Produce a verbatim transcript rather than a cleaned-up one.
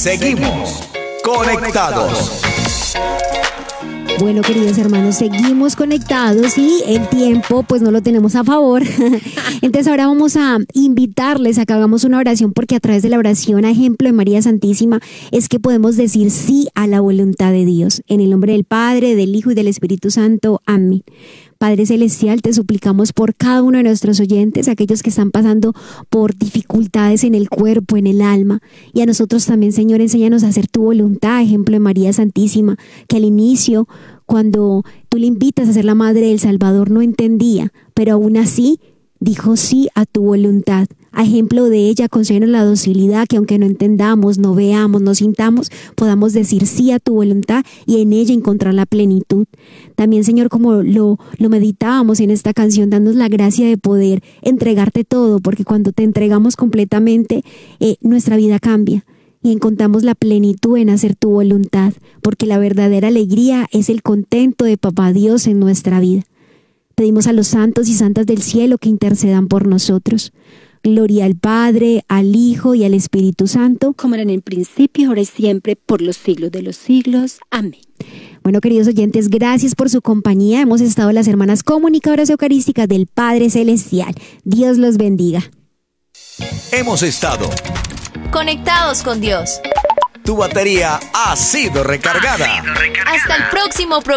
Seguimos conectados. Bueno, queridos hermanos, seguimos conectados y el tiempo pues no lo tenemos a favor. Entonces ahora vamos a invitarles a que hagamos una oración, porque a través de la oración, a ejemplo de María Santísima, es que podemos decir sí a la voluntad de Dios. En el nombre del Padre, del Hijo y del Espíritu Santo. Amén. Padre Celestial, te suplicamos por cada uno de nuestros oyentes, aquellos que están pasando por dificultades en el cuerpo, en el alma, y a nosotros también, Señor, enséñanos a hacer tu voluntad, ejemplo de María Santísima, que al inicio, cuando tú le invitas a ser la madre del Salvador, no entendía, pero aún así dijo sí a tu voluntad. A ejemplo de ella, concédenos la docilidad, que aunque no entendamos, no veamos, no sintamos, podamos decir sí a tu voluntad y en ella encontrar la plenitud. También, Señor, como lo, lo meditábamos en esta canción, danos la gracia de poder entregarte todo, porque cuando te entregamos completamente, eh, nuestra vida cambia y encontramos la plenitud en hacer tu voluntad, porque la verdadera alegría es el contento de Papá Dios en nuestra vida. Pedimos a los santos y santas del cielo que intercedan por nosotros. Gloria al Padre, al Hijo y al Espíritu Santo, como era en el principio, ahora y siempre, por los siglos de los siglos. Amén. Bueno, queridos oyentes, gracias por su compañía. Hemos estado las hermanas comunicadoras eucarísticas del Padre Celestial. Dios los bendiga. Hemos estado conectados con Dios. Tu batería ha sido recargada. Hasta el próximo programa.